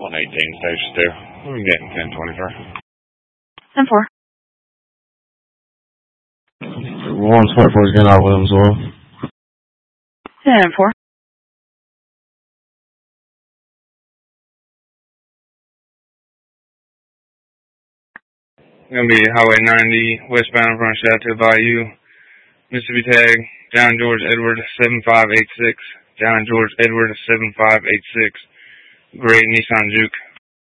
118 station 2. We're getting 1023. 10-4. 124 is getting out with him as well. 10-4. Gonna be Highway 90, westbound from Chateau Bayou, Mississippi tag, John George Edward 7586, John George Edward 7586, gray Nissan Juke.